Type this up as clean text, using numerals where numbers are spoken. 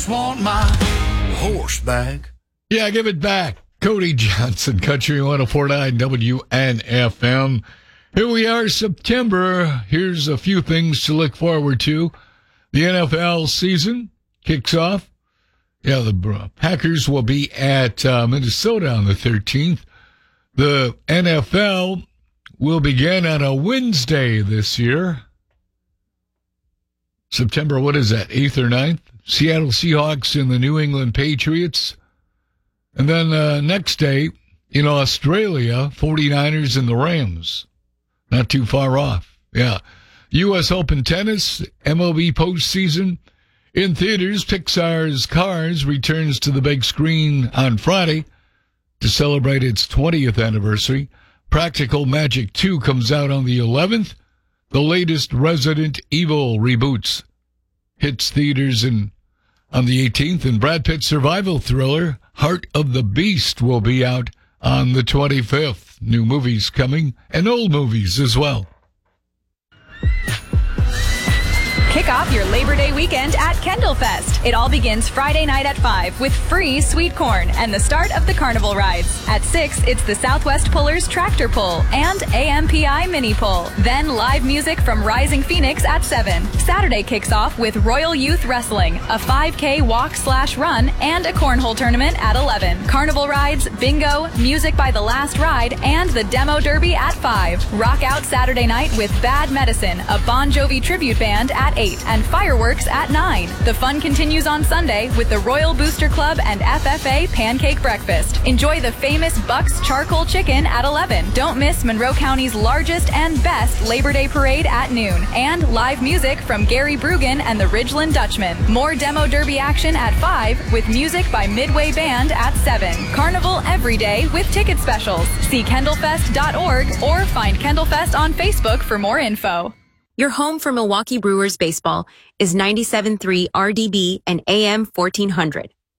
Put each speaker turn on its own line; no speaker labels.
Want my horse back.
Yeah, give it back. Cody Johnson, Country 104.9 WNFM. Here we are, September. Here's a few things to look forward to. The NFL season kicks off. Yeah, the Packers will be at Minnesota on the 13th. The NFL will begin on a Wednesday this year. September, what is that, 8th or 9th? Seattle Seahawks and the New England Patriots. And then next day in Australia, 49ers and the Rams. Not too far off. Yeah. U.S. Open tennis, MLB postseason. In theaters, Pixar's Cars returns to the big screen on Friday to celebrate its 20th anniversary. Practical Magic 2 comes out on the 11th. The latest Resident Evil reboots hits theaters on the 18th, and Brad Pitt's survival thriller, Heart of the Beast, will be out on the 25th. New movies coming, and old movies as well.
Kick off your Labor Day weekend at Kendall Fest. It all begins Friday night at 5 with free sweet corn and the start of the carnival rides. At 6, it's the Southwest Pullers Tractor Pull and AMPI Mini Pull. Then live music from Rising Phoenix at 7. Saturday kicks off with Royal Youth Wrestling, a 5K walk/run, and a cornhole tournament at 11. Carnival rides, bingo, music by The Last Ride, and the Demo Derby at 5. Rock out Saturday night with Bad Medicine, a Bon Jovi tribute band at 8, and fireworks at 9. The fun continues on Sunday with the Royal Booster Club and FFA Pancake Breakfast. Enjoy the famous Buck's Charcoal Chicken at 11. Don't miss Monroe County's largest and best Labor Day parade at noon. And live music from Gary Brugan and the Ridgeland Dutchman. More Demo Derby action at 5 with music by Midway Band at 7. Carnival every day with ticket specials. See kendallfest.org or find Kendallfest on Facebook for more info.
Your home for Milwaukee Brewers baseball is 97.3 RDB and AM 1400.